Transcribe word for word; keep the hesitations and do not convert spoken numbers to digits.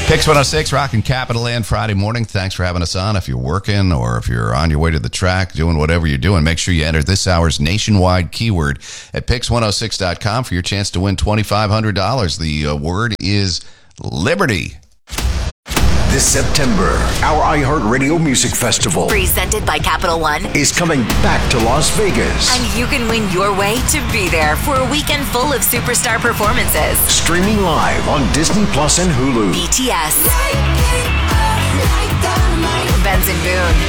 Pix one oh six, rocking Capital Land Friday morning. Thanks for having us on. If you're working or if you're on your way to the track, doing whatever you're doing, make sure you enter this hour's nationwide keyword at pix one oh six dot com for your chance to win twenty-five hundred dollars. The uh, word is Liberty. This September, our iHeartRadio Music Festival, presented by Capital One, is coming back to Las Vegas. And you can win your way to be there for a weekend full of superstar performances. Streaming live on Disney Plus and Hulu. B T S, Benson Boone,